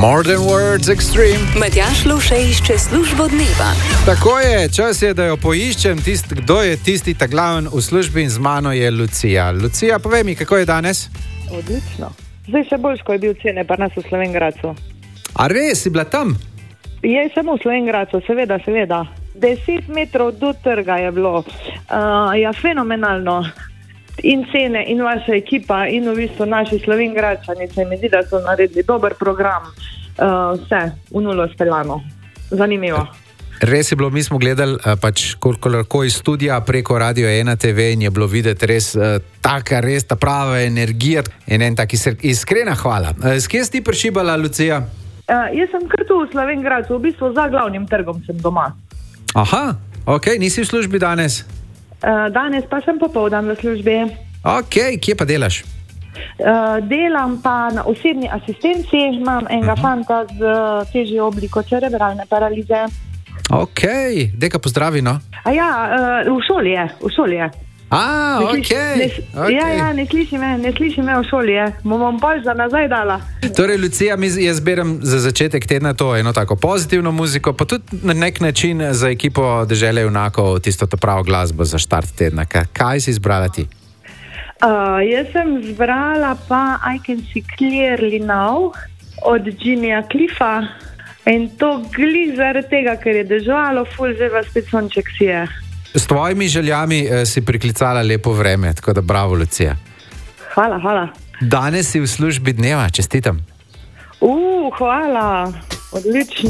More than words extreme. Matjaž Lovše išče službo dneva. Tako je, čas je, da jo poiščem, kdo je tisti ta glaven v službi in z mano je Lucija. Lucija, povej mi, kako je danes? Odlično. Zdaj še boljš, ko je bil cene, pa nas v Slovenj Gradcu. A res, si bila tam? Je samo v Slovenj Gradcu, seveda. 10 metrov do trga je bilo. Ja, fenomenalno. In cene, in vaša ekipa, in v bistvu naši Slovenj Gradčani, se mi zdi, da so naredili dober program. Vse, v nulo speljano. Zanimivo. Res je bilo, mi smo gledali koliko iz studija preko Radio 1 TV in je bilo videti res res ta prava energija in en tak iskrena hvala. S kje si ti prišibala, Lucija? Jaz sem kar tu v Slovenj Gradcu, v bistvu za glavnim trgom sem doma. Aha, ok, nisi v službi danes? Danes pa sem popoldan v službi. Ok, kje pa delaš? Delam pa na osebni asistenci, imam enega fanta z težjo obliko cerebralne paralize. Ok, deka pozdravi, no? V šoli je. Ok. Ja, ne sliši me v šoli je. Bom bolj za nazaj dala. Torej, Lucija, jaz zberem za začetek tedna to eno tako pozitivno muziko, pa tudi na nek način za ekipo Dežele junakov tisto to pravo glasbo za štart tedna. Kaj si izbrala ti? Jaz sem zbrala pa I Can See Clearly Now od Jimmyja Cliffa in to glih zaradi tega, ker je deževalo, ful zdaj pa spet sonček sije. S tvojimi željami si priklicala lepo vreme, tako da bravo, Lucija. Hvala. Danes si v službi dneva, čestitam. Hvala, odlično.